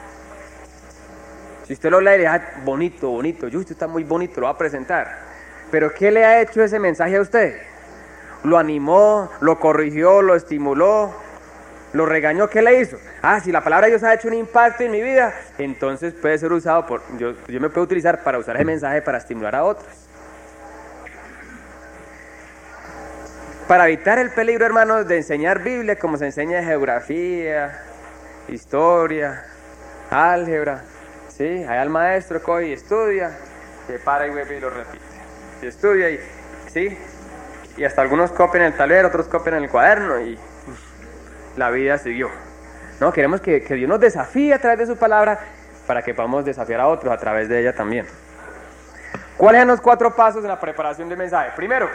Si usted lo lee y dice, ah, bonito, bonito, yo, usted está muy bonito, lo va a presentar. Pero ¿qué le ha hecho ese mensaje a usted? ¿Lo animó, lo corrigió, lo estimuló, lo regañó? ¿Qué le hizo? Ah, si la palabra de Dios ha hecho un impacto en mi vida, entonces puede ser usado por, yo, yo me puedo utilizar para usar ese mensaje para estimular a otros. Para evitar el peligro, hermanos, de enseñar Biblia como se enseña geografía, historia, álgebra, ¿sí? Hay al maestro, coge y estudia, se para y vuelve y lo repite. Y estudia y, ¿sí? Y hasta algunos copian en el tablero, otros copian en el cuaderno y la vida siguió. No, queremos que, que Dios nos desafíe a través de su palabra para que podamos desafiar a otros a través de ella también. ¿Cuáles son los cuatro pasos en la preparación del mensaje? Primero,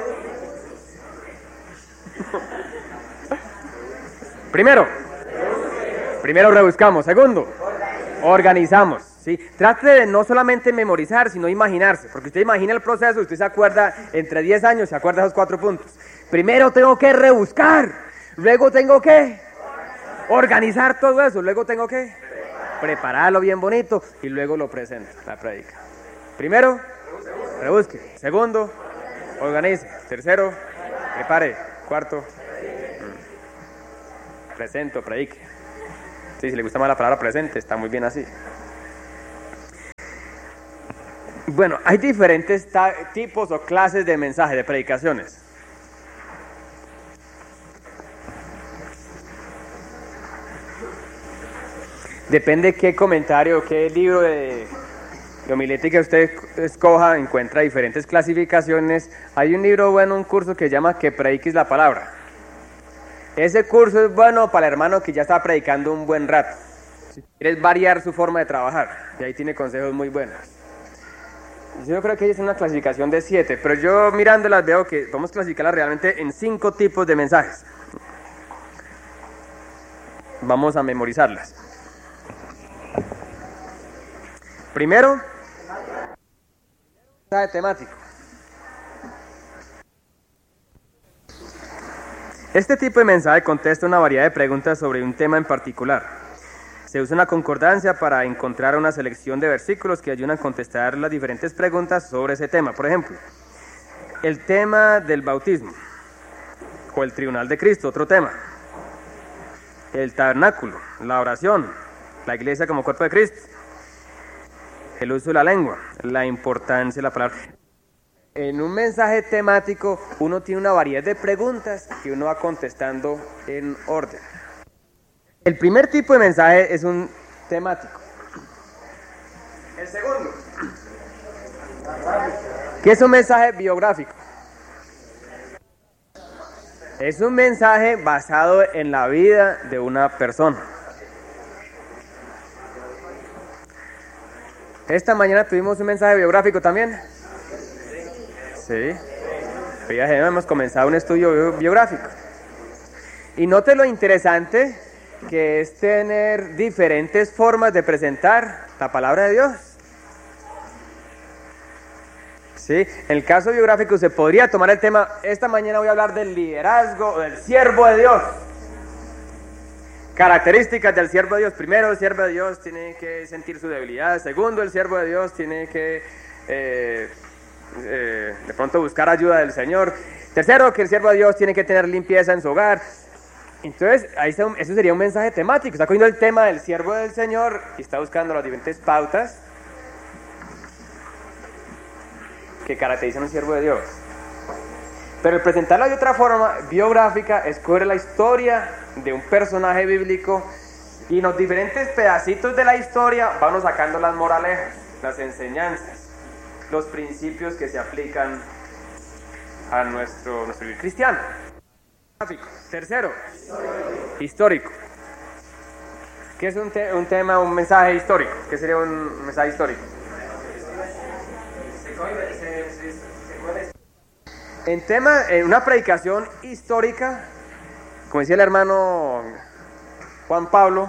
Primero, primero rebuscamos. Segundo, organizamos. ¿Sí? Trate de no solamente memorizar, sino imaginarse. Porque usted imagina el proceso, usted se acuerda, entre diez años se acuerda de esos cuatro puntos. Primero tengo que rebuscar, luego tengo que organizar todo eso, luego tengo que prepararlo bien bonito y luego lo presento, la predica. Primero, rebusque. Segundo, organice. Tercero, prepare. Cuarto, presento, predique. Sí, si le gusta más la palabra presente, está muy bien así. Bueno, hay diferentes tipos o clases de mensajes, de predicaciones. Depende qué comentario, qué libro de, de homilética usted escoja, encuentra diferentes clasificaciones. Hay un libro bueno, un curso que se llama Que prediques la palabra. Ese curso es bueno para el hermano que ya está predicando un buen rato. Si quieres variar su forma de trabajar, y ahí tiene consejos muy buenos. Yo creo que es una clasificación de siete, pero yo mirándolas veo que vamos a clasificarlas realmente en cinco tipos de mensajes. Vamos a memorizarlas. Primero, mensaje temático. Este tipo de mensaje contesta una variedad de preguntas sobre un tema en particular. Se usa una concordancia para encontrar una selección de versículos que ayudan a contestar las diferentes preguntas sobre ese tema. Por ejemplo, el tema del bautismo, o el tribunal de Cristo, otro tema. El tabernáculo, la oración, la iglesia como cuerpo de Cristo. El uso de la lengua, la importancia de la palabra. En un mensaje temático, uno tiene una variedad de preguntas que uno va contestando en orden. El primer tipo de mensaje es un temático. El segundo, ¿qué es un mensaje biográfico? Es un mensaje basado en la vida de una persona. Esta mañana tuvimos un mensaje biográfico también. Sí. Fíjate, hemos comenzado un estudio biográfico. Y note lo interesante que es tener diferentes formas de presentar la palabra de Dios. Sí. En el caso biográfico se podría tomar el tema, esta mañana voy a hablar del liderazgo, del siervo de Dios. Características del siervo de Dios. Primero, el siervo de Dios tiene que sentir su debilidad. Segundo, el siervo de Dios tiene que eh, eh, de pronto buscar ayuda del Señor. Tercero, que el siervo de Dios tiene que tener limpieza en su hogar. Entonces, ahí se, eso sería un mensaje temático. Está cogiendo el tema del siervo del Señor y está buscando las diferentes pautas que caracterizan a un siervo de Dios. Pero el presentarlo de otra forma biográfica es coger la historia de un personaje bíblico y en los diferentes pedacitos de la historia vamos sacando las moralejas, las enseñanzas, los principios que se aplican a nuestro, nuestro vivir cristiano. Tercero, histórico. histórico. ¿Qué es un, te un tema, un mensaje histórico? ¿Qué sería un mensaje histórico? En tema, en una predicación histórica, como decía el hermano Juan Pablo,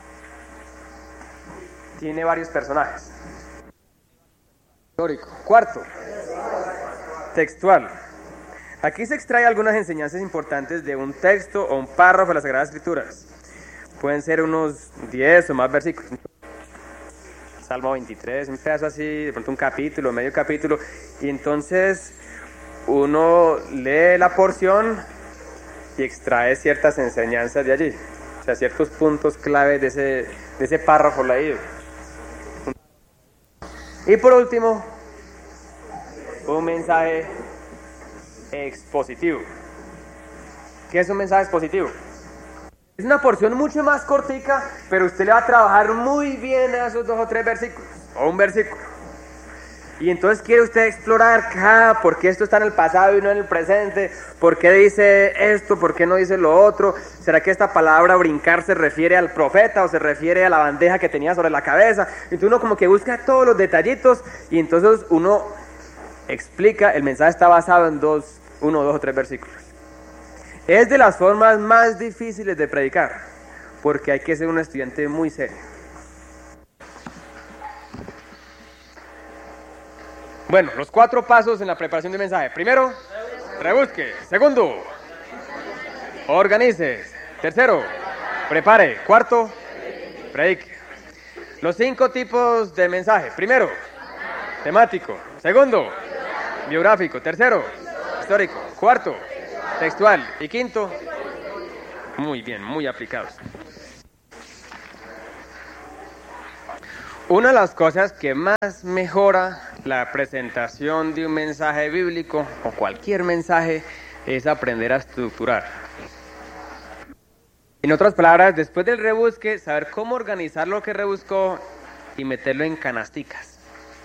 tiene varios personajes. Histórico. Cuarto, textual. Aquí se extrae algunas enseñanzas importantes de un texto o un párrafo de las Sagradas Escrituras. Pueden ser unos diez o más versículos. Salmo veintitrés, un pedazo así, de pronto un capítulo, medio capítulo, y entonces uno lee la porción y extrae ciertas enseñanzas de allí, o sea, ciertos puntos clave de ese, de ese párrafo leído. Y por último, un mensaje expositivo. ¿Qué es un mensaje expositivo? Es una porción mucho más cortica, pero usted le va a trabajar muy bien a esos dos o tres versículos, o un versículo. Y entonces quiere usted explorar cada, por qué esto está en el pasado y no en el presente, por qué dice esto, por qué no dice lo otro, será que esta palabra brincar se refiere al profeta o se refiere a la bandeja que tenía sobre la cabeza. Entonces uno como que busca todos los detallitos y entonces uno explica, el mensaje está basado en dos, uno, dos o tres versículos. Es de las formas más difíciles de predicar, porque hay que ser un estudiante muy serio. Bueno, los cuatro pasos en la preparación del mensaje. Primero, rebusque. Segundo, organice. Tercero, prepare. Cuarto, predique. Los cinco tipos de mensaje. Primero, temático. Segundo, biográfico. Tercero, histórico. Cuarto, textual. Y quinto, muy bien, muy aplicados. Una de las cosas que más mejora la presentación de un mensaje bíblico o cualquier mensaje es aprender a estructurar. En otras palabras, después del rebusque, saber cómo organizar lo que rebuscó y meterlo en canasticas.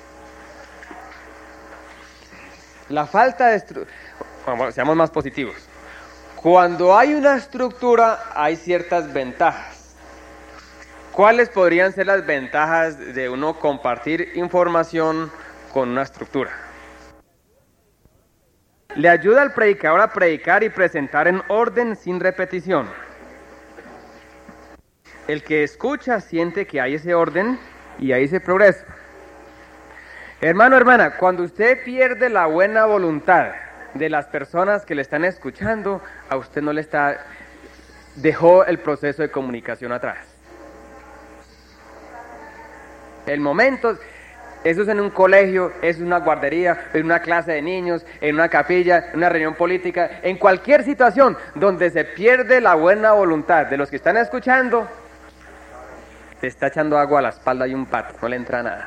La falta de estructura, bueno, seamos más positivos. Cuando hay una estructura, hay ciertas ventajas. ¿Cuáles podrían ser las ventajas de uno compartir información con una estructura? Le ayuda al predicador a predicar y presentar en orden sin repetición. El que escucha siente que hay ese orden y hay ese progreso. Hermano, hermana, cuando usted pierde la buena voluntad de las personas que le están escuchando, a usted no le está, dejó el proceso de comunicación atrás. El momento, eso es en un colegio, es una guardería, en una clase de niños, en una capilla, en una reunión política, en cualquier situación donde se pierde la buena voluntad de los que están escuchando, se está echando agua a la espalda y un pato, no le entra nada.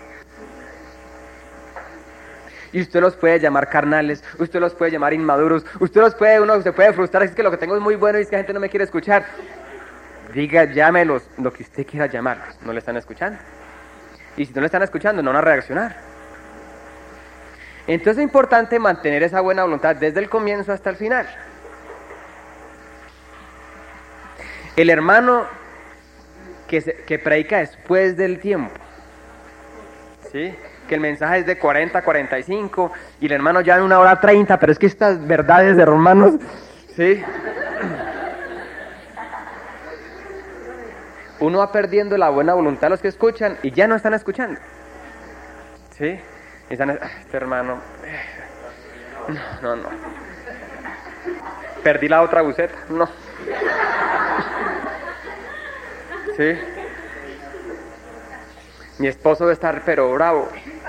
Y usted los puede llamar carnales, usted los puede llamar inmaduros, usted los puede, uno se puede frustrar, es que lo que tengo es muy bueno y es que la gente no me quiere escuchar. Diga, llámelos, lo que usted quiera llamarlos, no le están escuchando. Y si no le están escuchando, no van a reaccionar. Entonces es importante mantener esa buena voluntad desde el comienzo hasta el final. El hermano que, se, que predica después del tiempo, ¿sí? Que el mensaje es de cuarenta a cuarenta y cinco y el hermano ya en una hora treinta, pero es que estas verdades de Romanos, ¿sí? Uno va perdiendo la buena voluntad de los que escuchan y ya no están escuchando. ¿Sí? Y están, este hermano, no, no, no. Perdí la otra buceta, no. ¿Sí? Mi esposo debe estar pero bravo.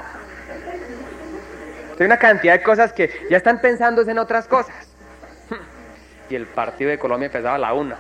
Hay una cantidad de cosas que ya están pensando en otras cosas. Y el partido de Colombia empezaba a la una.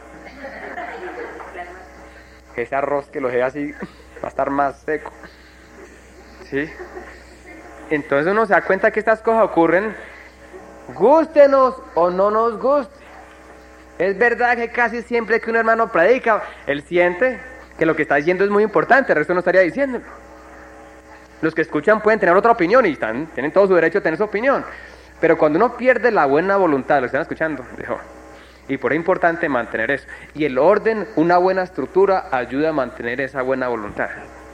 Ese arroz que lo dejé así va a estar más seco. ¿Sí? Entonces uno se da cuenta que estas cosas ocurren, gústenos o no nos guste. Es verdad que casi siempre que un hermano predica, él siente que lo que está diciendo es muy importante, el resto no estaría diciéndolo. Los que escuchan pueden tener otra opinión y están, tienen todo su derecho a tener su opinión. Pero cuando uno pierde la buena voluntad de los que están escuchando, dijo, y por eso es importante mantener eso. Y el orden, una buena estructura, ayuda a mantener esa buena voluntad.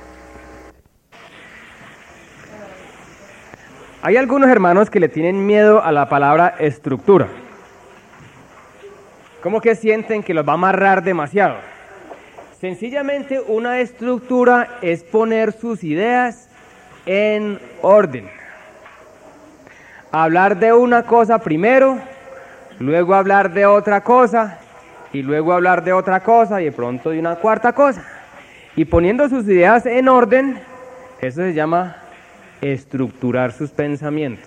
Hay algunos hermanos que le tienen miedo a la palabra estructura. ¿Cómo que sienten que los va a amarrar demasiado? Sencillamente una estructura es poner sus ideas en orden. Hablar de una cosa primero, luego hablar de otra cosa, y luego hablar de otra cosa, y de pronto de una cuarta cosa. Y poniendo sus ideas en orden, eso se llama estructurar sus pensamientos.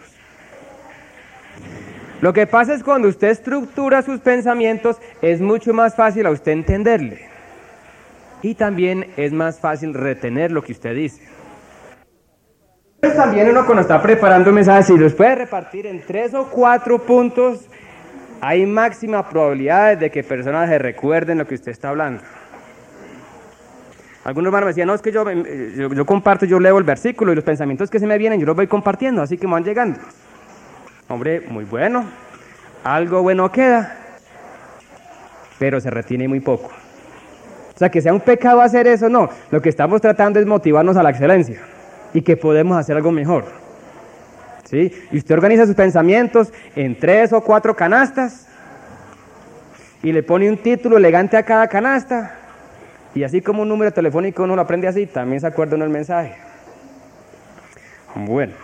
Lo que pasa es cuando usted estructura sus pensamientos, es mucho más fácil a usted entenderle. Y también es más fácil retener lo que usted dice. Pues también uno cuando está preparando un mensaje, si los puede repartir en tres o cuatro puntos, hay máxima probabilidad de que personas se recuerden lo que usted está hablando. Algunos hermanos me decían, no, es que yo, yo, yo comparto, yo leo el versículo y los pensamientos que se me vienen, yo los voy compartiendo, así que me van llegando. Hombre, muy bueno, algo bueno queda, pero se retiene muy poco. O sea, que sea un pecado hacer eso, no. Lo que estamos tratando es motivarnos a la excelencia y que podemos hacer algo mejor. ¿Sí? Y usted organiza sus pensamientos en tres o cuatro canastas y le pone un título elegante a cada canasta. Y así como un número telefónico uno lo aprende así, también se acuerda uno el mensaje. Bueno.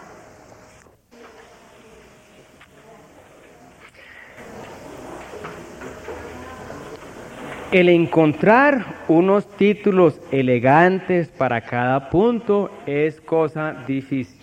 El encontrar unos títulos elegantes para cada punto es cosa difícil.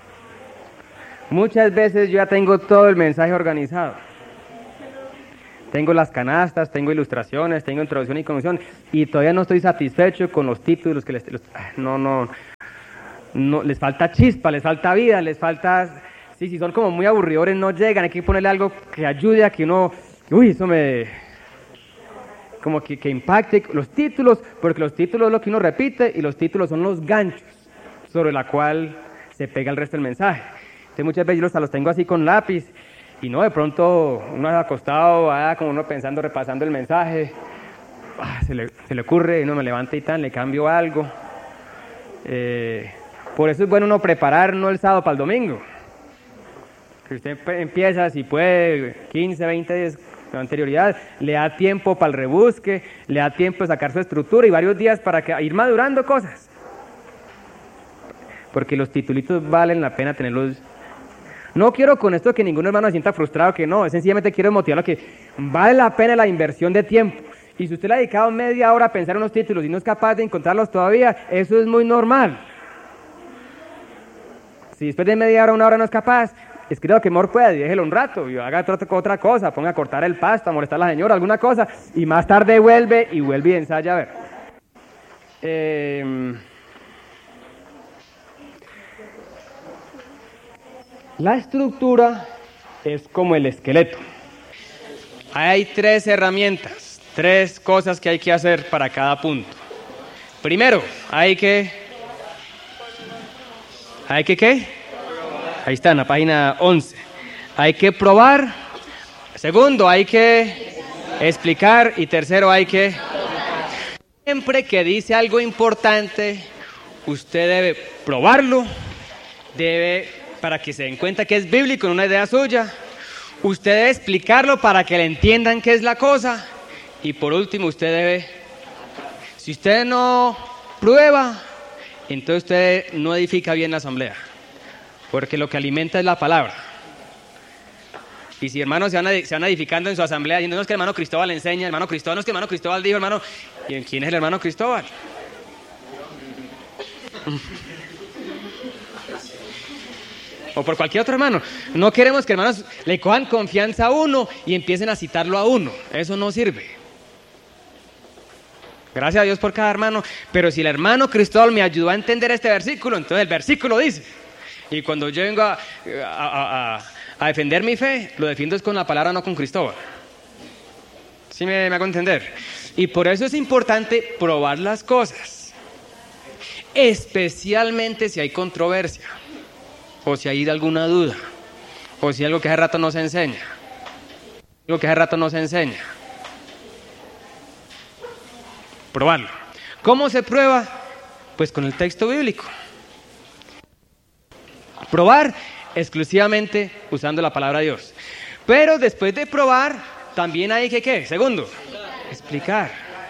Muchas veces yo ya tengo todo el mensaje organizado. tengo las canastas, tengo ilustraciones, tengo introducción y conclusión, y todavía no estoy satisfecho con los títulos que les... Los, no, no, no, les falta chispa, les falta vida, les falta... Sí, si son como muy aburridores, no llegan, hay que ponerle algo que ayude a que uno... Uy, eso me... Como que, que impacte los títulos, porque los títulos es lo que uno repite, y los títulos son los ganchos sobre la cual se pega el resto del mensaje. Entonces muchas veces yo los, los tengo así con lápiz, y no, de pronto uno acostado, ah, como uno pensando, repasando el mensaje, ah, se, le, se le ocurre, uno me levanta y tal, le cambio algo. Eh, por eso es bueno uno preparar no el sábado para el domingo. Que usted empieza, si puede, quince, veinte días con anterioridad, le da tiempo para el rebusque, le da tiempo de sacar su estructura y varios días para que, ir madurando cosas. Porque los titulitos valen la pena tenerlos. No quiero con esto que ningún hermano se sienta frustrado, que no, sencillamente quiero motivarlo a que vale la pena la inversión de tiempo. Y si usted le ha dedicado media hora a pensar en unos títulos y no es capaz de encontrarlos todavía, eso es muy normal. Si después de media hora, una hora no es capaz, escriba lo que mejor pueda y déjelo un rato, y haga otra, otra cosa, ponga a cortar el pasto, a molestar a la señora, alguna cosa, y más tarde vuelve y vuelve y ensaya a ver. Eh, la estructura es como el esqueleto. Hay tres herramientas, tres cosas que hay que hacer para cada punto. Primero, hay que... ¿Hay que qué? Ahí está, en la página once. Hay que probar. Segundo, hay que explicar. Y tercero, hay que... Siempre que dice algo importante, usted debe probarlo, debe, para que se den cuenta que es bíblico, no una idea suya. Usted debe explicarlo para que le entiendan qué es la cosa. Y por último, usted debe... Si usted no prueba, entonces usted no edifica bien la asamblea. Porque lo que alimenta es la palabra. Y si hermanos se van, se van edificando en su asamblea diciendo, no es que el hermano Cristóbal enseña, hermano Cristóbal, no es que el hermano Cristóbal dijo, hermano, ¿y quién es el hermano Cristóbal? O por cualquier otro hermano. No queremos que hermanos le cojan confianza a uno y empiecen a citarlo a uno. Eso no sirve. Gracias a Dios por cada hermano. Pero si el hermano Cristóbal me ayudó a entender este versículo, entonces el versículo dice... Y cuando yo vengo a, a, a, a defender mi fe, lo defiendo es con la palabra, no con Cristóbal. ¿Sí me, me hago entender? Y por eso es importante probar las cosas. Especialmente si hay controversia, o si hay alguna duda, o si algo que hace rato no se enseña. Algo que hace rato no se enseña. Probarlo. ¿Cómo se prueba? Pues con el texto bíblico. Probar exclusivamente usando la palabra de Dios. Pero después de probar, también hay que, ¿qué? Segundo, explicar.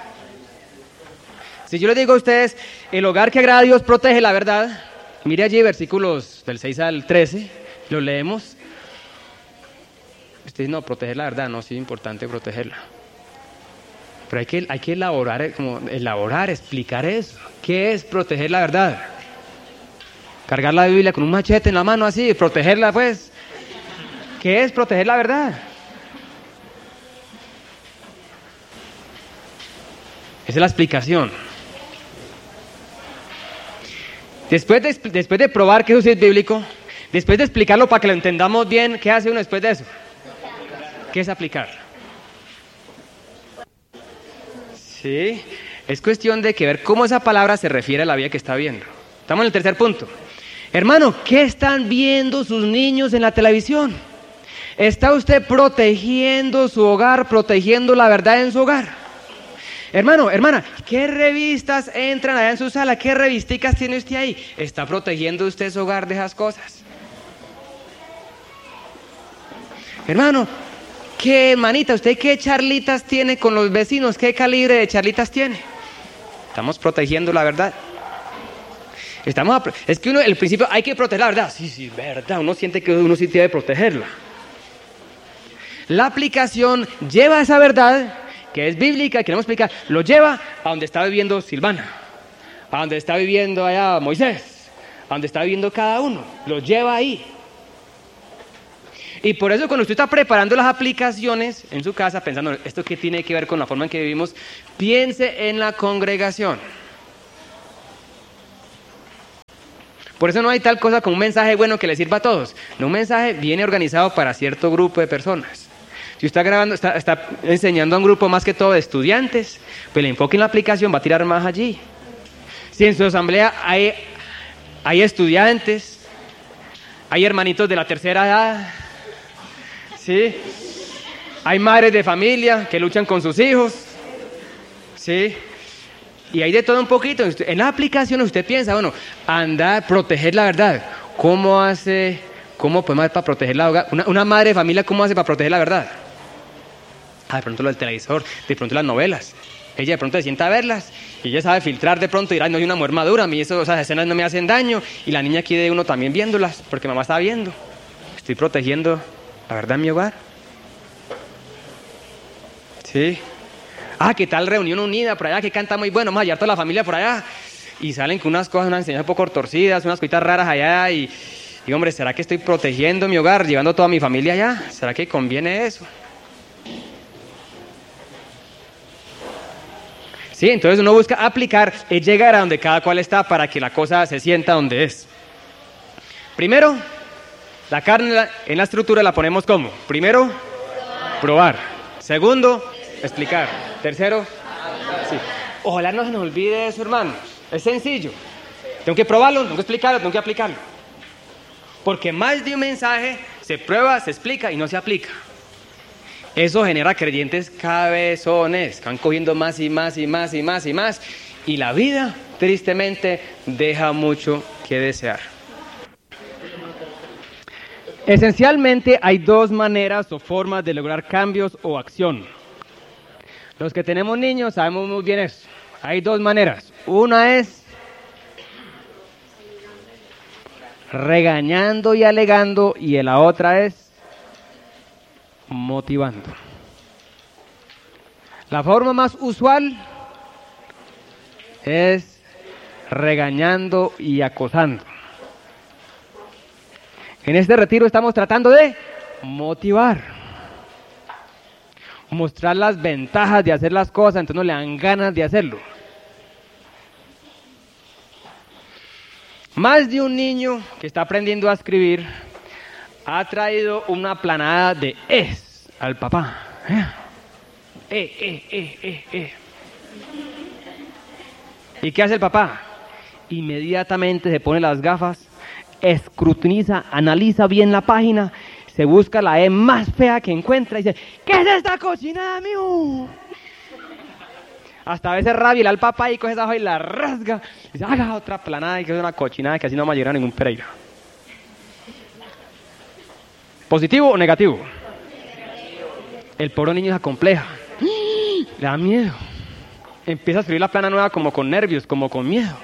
Si yo les digo a ustedes, el hogar que agrada a Dios protege la verdad, mire allí versículos del seis al trece, los leemos. Ustedes no, proteger la verdad, no, sí es importante protegerla. Pero hay que, hay que elaborar, como elaborar, explicar eso. ¿Qué es proteger la verdad? Cargar la Biblia con un machete en la mano así, protegerla pues. ¿Qué es proteger la verdad? Esa es la explicación. Después de, después de probar que eso sí es bíblico, después de explicarlo para que lo entendamos bien, ¿qué hace uno después de eso? ¿Qué es aplicar? Sí, es cuestión de que ver cómo esa palabra se refiere a la vida que está viendo. Estamos en el tercer punto. Hermano, ¿qué están viendo sus niños en la televisión? ¿Está usted protegiendo su hogar, protegiendo la verdad en su hogar? Hermano, hermana, ¿qué revistas entran allá en su sala? ¿Qué revisticas tiene usted ahí? ¿Está protegiendo usted su hogar de esas cosas? Hermano, ¿qué hermanita, usted qué charlitas tiene con los vecinos? ¿Qué calibre de charlitas tiene? ¿Estamos protegiendo la verdad? Estamos a, es que uno, el principio, hay que proteger la verdad. Sí, sí, verdad. Uno siente que uno sí debe protegerla. La aplicación lleva esa verdad, que es bíblica, queremos explicar, lo lleva a donde está viviendo Silvana, a donde está viviendo allá Moisés, a donde está viviendo cada uno. Lo lleva ahí. Y por eso cuando usted está preparando las aplicaciones en su casa, pensando, ¿esto qué tiene que ver con la forma en que vivimos? Piense en la congregación. Por eso no hay tal cosa como un mensaje bueno que le sirva a todos. No, un mensaje viene organizado para cierto grupo de personas. Si usted está grabando, está, está enseñando a un grupo más que todo de estudiantes, pues el enfoque en la aplicación va a tirar más allí. Si en su asamblea hay, hay estudiantes, hay hermanitos de la tercera edad, ¿sí? Hay madres de familia que luchan con sus hijos, ¿sí? Y hay de todo un poquito. En la aplicación usted piensa, bueno, andar, proteger la verdad. ¿Cómo hace, cómo podemos hacer para proteger la verdad? Una, una madre de familia, ¿cómo hace para proteger la verdad? Ah, de pronto lo del televisor, de pronto las novelas. Ella de pronto se sienta a verlas y ella sabe filtrar de pronto y dirá, no, soy una mujer madura, a mí eso, esas escenas no me hacen daño. Y la niña quiere uno también viéndolas, porque mamá está viendo. Estoy protegiendo la verdad en mi hogar. Sí. Ah, ¿qué tal reunión unida por allá? Que canta muy bueno, vamos a hallar toda la familia por allá. Y salen con unas cosas, unas enseñanzas un poco torcidas, unas cositas raras allá. Y, y hombre, ¿será que estoy protegiendo mi hogar, llevando toda mi familia allá? ¿Será que conviene eso? Sí, entonces uno busca aplicar, es llegar a donde cada cual está para que la cosa se sienta donde es. Primero, la carne en la estructura la ponemos ¿cómo? Primero, probar. Segundo, explicar. Tercero, sí. Ojalá no se nos olvide eso, hermanos. Es sencillo. Tengo que probarlo, tengo que explicarlo, tengo que aplicarlo. Porque más de un mensaje se prueba, se explica y no se aplica. Eso genera creyentes cabezones, que van cogiendo más y más y más y más y más. Y la vida, tristemente, deja mucho que desear. Esencialmente hay dos maneras o formas de lograr cambios o acción. Los que tenemos niños sabemos muy bien eso. Hay dos maneras. Una es regañando y alegando y la otra es motivando. La forma más usual es regañando y acosando. En este retiro estamos tratando de motivar, mostrar las ventajas de hacer las cosas, entonces no le dan ganas de hacerlo. Más de un niño que está aprendiendo a escribir ha traído una planada de es al papá. Eh, eh, eh, eh, eh. ¿Y qué hace el papá? Inmediatamente se pone las gafas, escrutiniza, analiza bien la página, se busca la E más fea que encuentra y dice, ¿qué es esta cochinada, mijo? Hasta a veces rabia al papá y coge esa hoja y la rasga y dice, haga otra planada y que es una cochinada que así no me va a llegar a ningún Pereira. ¿Positivo o negativo? El pobre niño se acompleja, le da miedo, empieza a escribir la plana nueva como con nervios, como con miedo.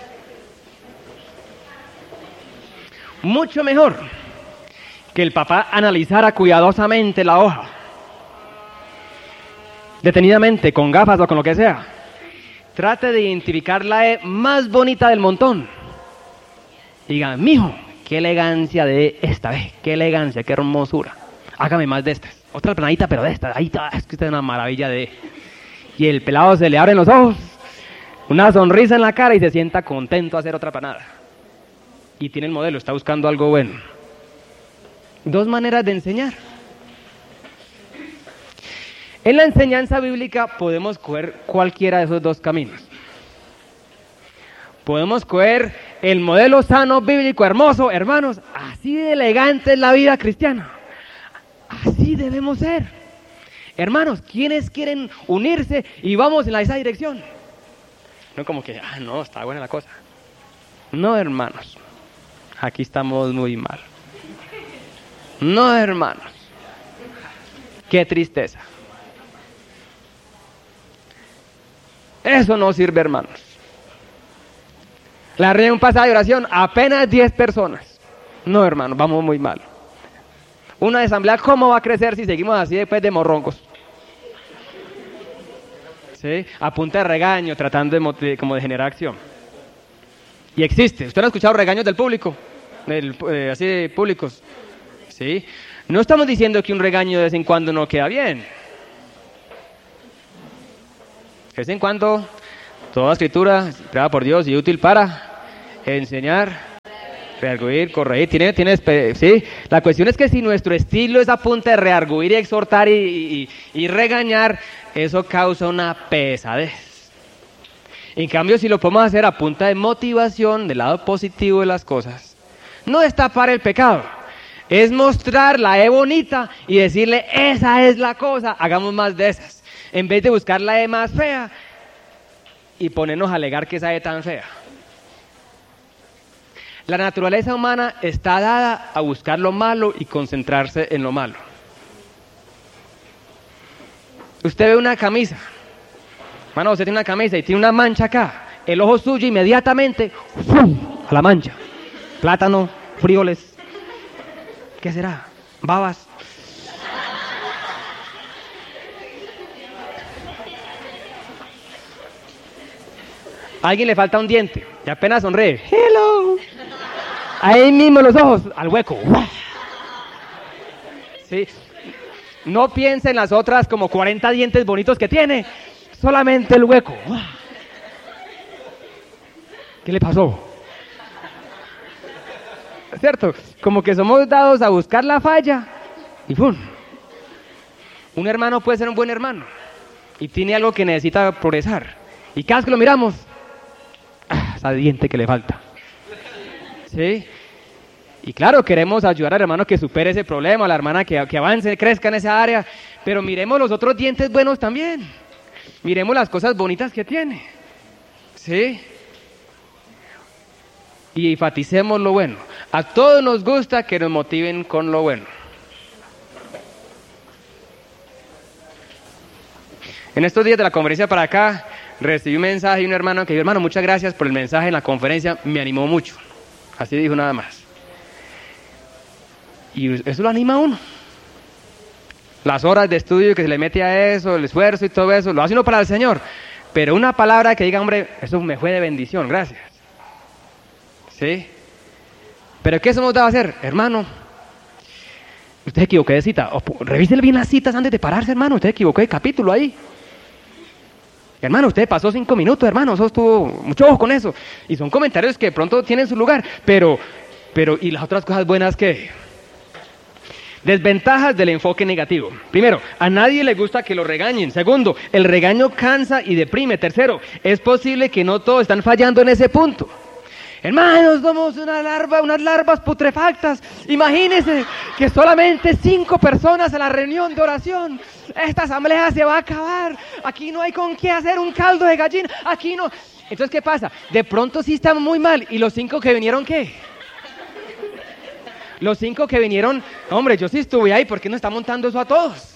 Mucho mejor que el papá analizara cuidadosamente la hoja, detenidamente, con gafas o con lo que sea. Trate de identificar la E más bonita del montón. Diga, mijo, qué elegancia de esta vez, qué elegancia, qué hermosura. Hágame más de estas. Otra planadita, pero de estas. Ahí está, es que esta es una maravilla de... Y el pelado se le abren los ojos, una sonrisa en la cara y se sienta contento a hacer otra planada. Y tiene el modelo, está buscando algo bueno. Dos maneras de enseñar. En la enseñanza bíblica podemos coger cualquiera de esos dos caminos. Podemos coger el modelo sano, bíblico, hermoso. Hermanos, así de elegante es la vida cristiana. Así debemos ser. Hermanos, ¿quiénes quieren unirse y vamos en esa dirección? No como que, ah, no, está buena la cosa. No, hermanos. Aquí estamos muy mal. No, hermanos. Qué tristeza. Eso no sirve, hermanos. La reunión pasada de oración, apenas diez personas. No, hermanos, vamos muy mal. Una asamblea, ¿cómo va a crecer si seguimos así después de morroncos? ¿Sí? A punta de regaño, tratando de, de, como de generar acción. Y existe. ¿Usted no ha escuchado regaños del público? Del, eh, así de públicos. ¿Sí? No estamos diciendo que un regaño de vez en cuando no queda bien. De vez en cuando, toda escritura, inspirada por Dios y útil para enseñar, rearguir, corregir, tiene, tiene, sí. La cuestión es que si nuestro estilo es a punta de rearguir y exhortar y, y, y regañar, eso causa una pesadez. En cambio, si lo podemos hacer a punta de motivación, del lado positivo de las cosas, no es tapar el pecado, es mostrar la E bonita y decirle, esa es la cosa, hagamos más de esas, en vez de buscar la E más fea y ponernos a alegar que esa E tan fea. La naturaleza humana está dada a buscar lo malo y concentrarse en lo malo. Usted ve una camisa, hermano, usted tiene una camisa y tiene una mancha acá, el ojo suyo inmediatamente, ¡fum!, a la mancha. Plátano, frijoles, ¿qué será? Babas. A alguien le falta un diente y apenas sonríe. Hello. Ahí mismo los ojos, al hueco. ¿Sí? No piense en las otras como cuarenta dientes bonitos que tiene, solamente el hueco. ¿Qué le pasó? ¿Es cierto? Como que somos dados a buscar la falla y ¡pum! Un hermano puede ser un buen hermano y tiene algo que necesita progresar. Y cada vez que lo miramos, ¡ah, esa diente que le falta! ¿Sí? Y claro, queremos ayudar al hermano que supere ese problema, a la hermana que, que avance, crezca en esa área, pero miremos los otros dientes buenos también. Miremos las cosas bonitas que tiene. ¿Sí? Y enfaticemos lo bueno. A todos nos gusta que nos motiven con lo bueno. En estos días de la conferencia para acá, recibí un mensaje de un hermano que dijo, hermano, muchas gracias por el mensaje en la conferencia, me animó mucho. Así dijo nada más. Y eso lo anima a uno. Las horas de estudio que se le mete a eso, el esfuerzo y todo eso, lo hace uno para el Señor. Pero una palabra que diga, hombre, eso me fue de bendición, gracias. ¿Sí? ¿Pero qué somos dados a hacer? Hermano, usted se equivocó de cita. O, revise bien las citas antes de pararse, hermano. Usted se equivocó de capítulo ahí. Hermano, usted pasó cinco minutos, hermano. Eso estuvo, mucho ojo con eso. Y son comentarios que de pronto tienen su lugar. Pero, pero, ¿y las otras cosas buenas qué? Desventajas del enfoque negativo. Primero, a nadie le gusta que lo regañen. Segundo, el regaño cansa y deprime. Tercero, es posible que no todos están fallando en ese punto. Hermanos, somos una larva, unas larvas putrefactas. Imagínense que solamente cinco personas en la reunión de oración. Esta asamblea se va a acabar. Aquí no hay con qué hacer un caldo de gallina. Aquí no. Entonces, ¿qué pasa? De pronto sí estamos muy mal. ¿Y los cinco que vinieron qué? Los cinco que vinieron, hombre, yo sí estuve ahí. ¿Por qué no está montando eso a todos?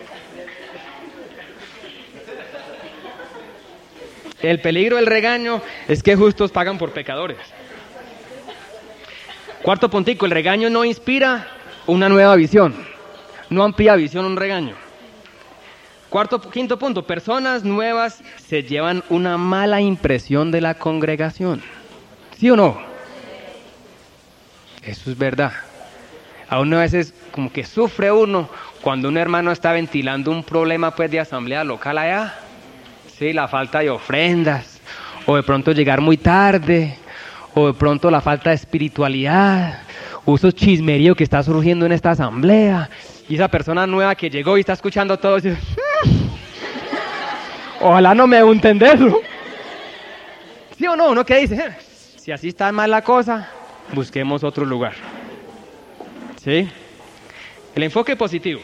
El peligro del regaño es que justos pagan por pecadores. Cuarto puntico, el regaño no inspira una nueva visión. No amplía visión un regaño. Cuarto, quinto punto, personas nuevas se llevan una mala impresión de la congregación. ¿Sí o no? Eso es verdad. A uno a veces como que sufre uno cuando un hermano está ventilando un problema pues de asamblea local allá. Sí, la falta de ofrendas, o de pronto llegar muy tarde, o de pronto la falta de espiritualidad, o esos chismeríos que está surgiendo en esta asamblea, y esa persona nueva que llegó y está escuchando todo, y dice, ojalá no me unten de eso. ¿Sí o no? ¿Uno qué dice? Si así está mal la cosa, busquemos otro lugar. ¿Sí? El enfoque positivo.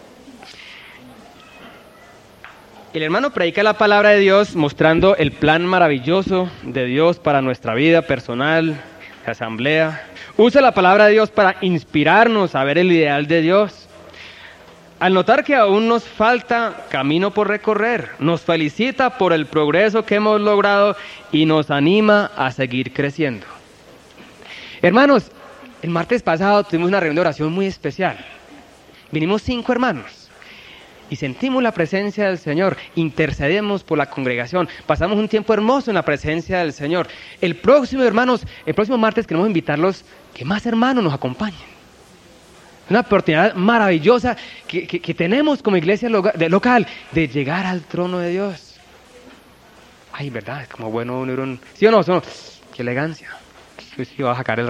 El hermano predica la palabra de Dios mostrando el plan maravilloso de Dios para nuestra vida personal, de asamblea. Usa la palabra de Dios para inspirarnos a ver el ideal de Dios. Al notar que aún nos falta camino por recorrer, nos felicita por el progreso que hemos logrado y nos anima a seguir creciendo. Hermanos, el martes pasado tuvimos una reunión de oración muy especial. Vinimos cinco hermanos. Y sentimos la presencia del Señor, intercedemos por la congregación, pasamos un tiempo hermoso en la presencia del Señor. El próximo, hermanos, el próximo martes queremos invitarlos que más hermanos nos acompañen. Una oportunidad maravillosa que, que, que tenemos como iglesia loca, de, local de llegar al trono de Dios. Ay, ¿verdad? Es como bueno unir un... ¿Sí o no? ¿Sí o no? ¡Qué elegancia! Sí, sí, va a sacar el